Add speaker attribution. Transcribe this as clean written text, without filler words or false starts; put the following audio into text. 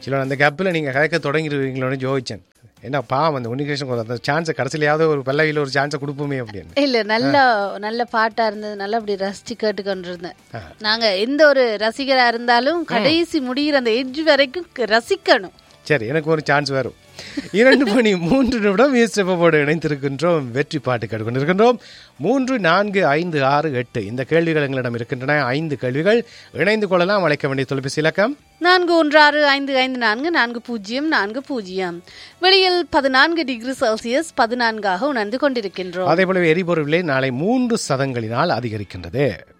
Speaker 1: சில அந்த கேப்பில் நீங்கள் கதைக்க தொடங்கிடுவீங்களோன்னு யோசிச்சேன். என்ன பாவம் அந்த உன்னிகிருஷ்ணன் அந்த சான்ஸை கடைசியிலாவது ஒரு பல்லவியில் ஒரு சான்ஸை கொடுப்போமே அப்படின்னு.
Speaker 2: இல்ல நல்ல பாட்டா இருந்தது, நல்லா அப்படி ரசிச்சு கேட்டுக்கொண்டு இருந்தேன். நாங்க எந்த ஒரு ரசிகரா இருந்தாலும் கடைசி முடிகிற அந்த எட்ஜ் வரைக்கும் ரசிக்கணும்.
Speaker 1: சரி, எனக்கு ஒரு சான்ஸ் வரும். 2:03 ஈஸ்டப்போடு இணைந்திருக்கின்றோம். வெற்றி பாட்டு கேட்டுக்கொண்டிருக்கின்றோம். 3, 4, 5, 6, 8 இந்த கேள்விகள் எங்களிடம் இருக்கின்றன. 5 கேள்விகள். இணைந்து கொள்ளலாம். அழைக்க வேண்டிய தொலைபேசி இலக்கம்
Speaker 2: 4165544040. வெளியில் 14 டிகிரி செல்சியஸ் 14 உணர்ந்து கொண்டிருக்கின்றோம்.
Speaker 1: அதே போல எரிபொருள் விலை நாளை 3 சதங்களினால் அதிகரிக்கின்றது.